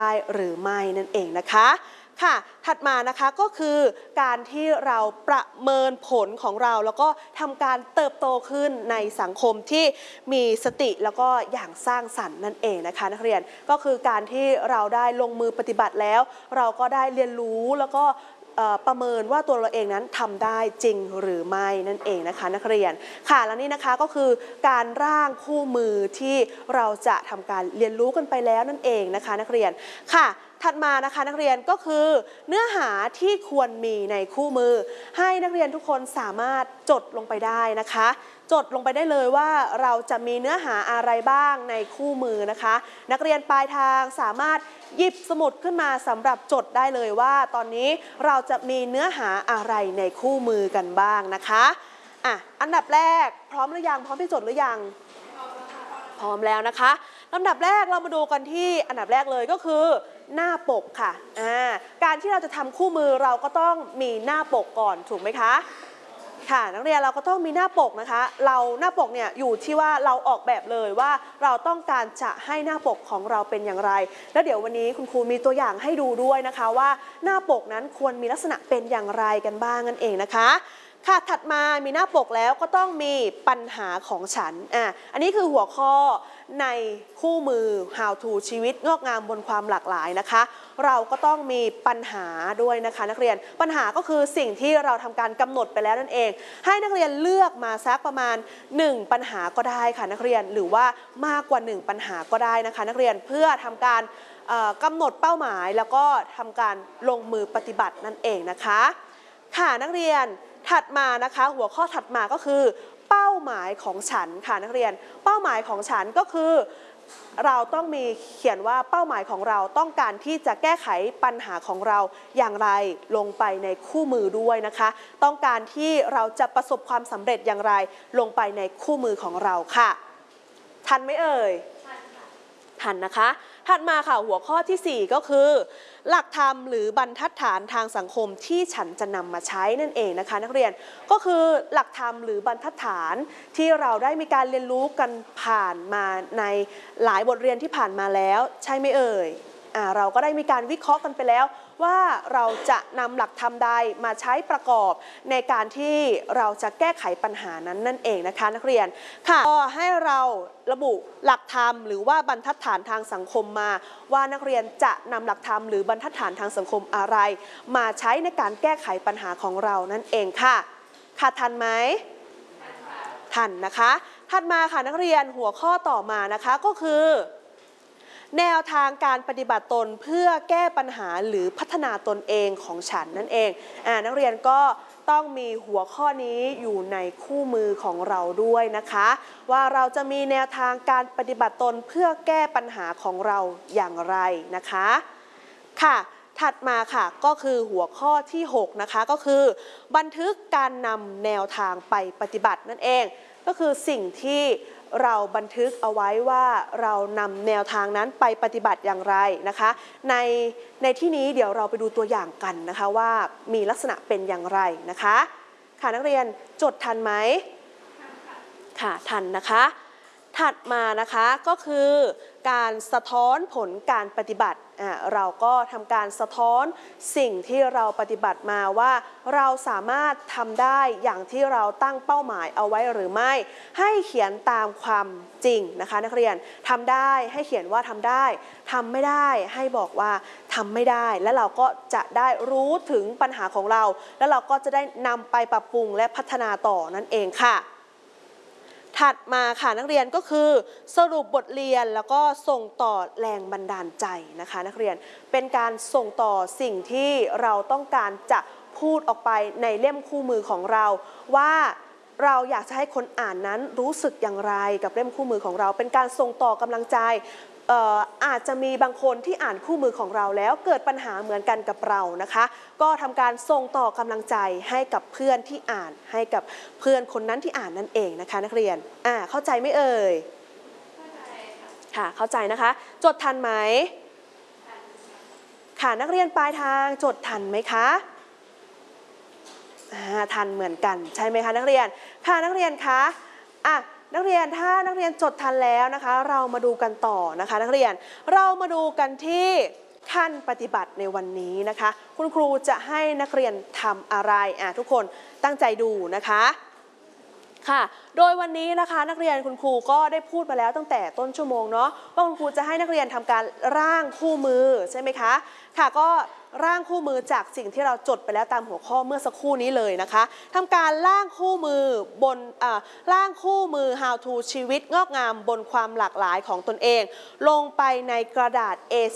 ได้หรือไม่นั่นเองนะคะค่ะถัดมานะคะก็คือการที่เราประเมินผลของเราแล้วก็ทำการเติบโตขึ้นในสังคมที่มีสติแล้วก็อย่างสร้างสรรค์นั่นเองนะคะนักเรียนก็คือการที่เราได้ลงมือปฏิบัติแล้วเราก็ได้เรียนรู้แล้วก็ประเมินว่าตัวเราเองนั้นทำได้จริงหรือไม่นั่นเองนะคะนักเรียนค่ะและนี่นะคะก็คือการร่างคู่มือที่เราจะทำการเรียนรู้กันไปแล้วนั่นเองนะคะนักเรียนค่ะถัดมานะคะนักเรียนก็คือเนื้อหาที่ควรมีในคู่มือให้นักเรียนทุกคนสามารถจดลงไปได้นะคะจดลงไปได้เลยว่าเราจะมีเนื้อหาอะไรบ้างในคู่มือนะคะนักเรียนปลายทางสามารถหยิบสมุดขึ้นมาสำหรับจดได้เลยว่าตอนนี้เราจะมีเนื้อหาอะไรในคู่มือกันบ้างนะคะอันดับแรกพร้อมหรือยังพร้อมที่จดหรือยังพร้อมแล้วนะคะลำดับแรกเรามาดูกันที่อันดับแรกเลยก็คือหน้าปกค่ะการที่เราจะทำคู่มือเราก็ต้องมีหน้าปกก่อนถูกไหมคะค่ะนักเรียนเราก็ต้องมีหน้าปกนะคะหน้าปกเนี่ยอยู่ที่ว่าเราออกแบบเลยว่าเราต้องการจะให้หน้าปกของเราเป็นอย่างไรแล้วเดี๋ยววันนี้คุณครูมีตัวอย่างให้ดูด้วยนะคะว่าหน้าปกนั้นควรมีลักษณะเป็นอย่างไรกันบ้างนั่นเองนะคะค่ะถัดมามีหน้าปกแล้วก็ต้องมีปัญหาของฉันอันนี้คือหัวข้อในคู่มือ How to ชีวิตงอกงามบนความหลากหลายนะคะเราก็ต้องมีปัญหาด้วยนะคะนักเรียนปัญหาก็คือสิ่งที่เราทำการกำหนดไปแล้วนั่นเองให้นักเรียนเลือกมาสักประมาณ1ปัญหาก็ได้ค่ะนักเรียนหรือว่ามากกว่า1ปัญหาก็ได้นะคะนักเรียนเพื่อทำการกำหนดเป้าหมายแล้วก็ทำการลงมือปฏิบัตินั่นเองนะคะค่ะนักเรียนถัดมานะคะหัวข้อถัดมาก็คือเป้าหมายของฉันค่ะนักเรียนเป้าหมายของฉันก็คือเราต้องมีเขียนว่าเป้าหมายของเราต้องการที่จะแก้ไขปัญหาของเราอย่างไรลงไปในคู่มือด้วยนะคะต้องการที่เราจะประสบความสำเร็จอย่างไรลงไปในคู่มือของเราค่ะทันไหมเอ่ยทันนะคะถัดมาค่ะหัวข้อที่4ก็คือหลักธรรมหรือบรรทัดฐานทางสังคมที่ฉันจะนำมาใช้นั่นเองนะคะนักเรียนก็คือหลักธรรมหรือบรรทัดฐานที่เราได้มีการเรียนรู้กันผ่านมาในหลายบทเรียนที่ผ่านมาแล้วใช่ไหมเอ่ยเราก็ได้มีการวิเคราะห์กันไปแล้วว่าเราจะนำหลักธรรมใดมาใช้ประกอบในการที่เราจะแก้ไขปัญหานั้นนั่นเองนะคะนักเรียนค่ะก็ให้เราระบุหลักธรรมหรือว่าบรรทัดฐานทางสังคมมาว่านักเรียนจะนำหลักธรรมหรือบรรทัดฐานทางสังคมอะไรมาใช้ในการแก้ไขปัญหาของเรานั่นเองค่ะทันไหมทันนะคะถัดมาค่ะนักเรียนหัวข้อต่อมานะคะก็คือแนวทางการปฏิบัติตนเพื่อแก้ปัญหาหรือพัฒนาตนเองของฉันนั่นเองนักเรียนก็ต้องมีหัวข้อนี้อยู่ในคู่มือของเราด้วยนะคะว่าเราจะมีแนวทางการปฏิบัติตนเพื่อแก้ปัญหาของเราอย่างไรนะคะค่ะถัดมาค่ะก็คือหัวข้อที่6นะคะก็คือบันทึกการนำแนวทางไปปฏิบัตินั่นเองก็คือสิ่งที่เราบันทึกเอาไว้ว่าเรานำแนวทางนั้นไปปฏิบัติอย่างไรนะคะในที่นี้เดี๋ยวเราไปดูตัวอย่างกันนะคะว่ามีลักษณะเป็นอย่างไรนะคะค่ะนักเรียนจดทันไหมค่ะทันนะคะถัดมานะคะก็คือการสะท้อนผลการปฏิบัติเราก็ทำการสะท้อนสิ่งที่เราปฏิบัติมาว่าเราสามารถทำได้อย่างที่เราตั้งเป้าหมายเอาไว้หรือไม่ให้เขียนตามความจริงนะคะนักเรียนทำได้ให้เขียนว่าทำได้ทำไม่ได้ให้บอกว่าทำไม่ได้และเราก็จะได้รู้ถึงปัญหาของเราแล้วเราก็จะได้นำไปปรับปรุงและพัฒนาต่อนั่นเองค่ะถัดมาค่ะนักเรียนก็คือสรุปบทเรียนแล้วก็ส่งต่อแรงบันดาลใจนะคะนักเรียนเป็นการส่งต่อสิ่งที่เราต้องการจะพูดออกไปในเล่มคู่มือของเราว่าเราอยากจะให้คนอ่านนั้นรู้สึกอย่างไรกับเล่มคู่มือของเราเป็นการส่งต่อกำลังใจอาจจะมีบางคนที่อ่านคู่มือของเราแล้วเกิดปัญหาเหมือนกันกับเรานะคะก็ทำการส่งต่อกำลังใจให้กับเพื่อนที่อ่านให้กับเพื่อนคนนั้นที่อ่านนั่นเองนะคะนักเรียนเข้าใจไหมเอ่ยค่ะเข้าใจนะคะจดทันไหมค่ะนักเรียนปลายทางจดทันไหมคะทันเหมือนกันใช่ไหมคะนักเรียนค่ะนักเรียนคะนักเรียนถ้านักเรียนจดทันแล้วนะคะเรามาดูกันต่อนะคะนักเรียนเรามาดูกันที่ท่านปฏิบัติในวันนี้นะคะคุณครูจะให้นักเรียนทำอะไรทุกคนตั้งใจดูนะคะค่ะโดยวันนี้นะคะนักเรียนคุณครูก็ได้พูดมาแล้วตั้งแต่ต้นชั่วโมงเนาะว่าคุณครูจะให้นักเรียนทำการร่างคู่มือใช่ไหมคะค่ะก็ร่างคู่มือจากสิ่งที่เราจดไปแล้วตามหัวข้อเมื่อสักครู่นี้เลยนะคะทำการร่างคู่มือบนร่างคู่มือ How to ชีวิตงอกงามบนความหลากหลายของตนเองลงไปในกระดาษ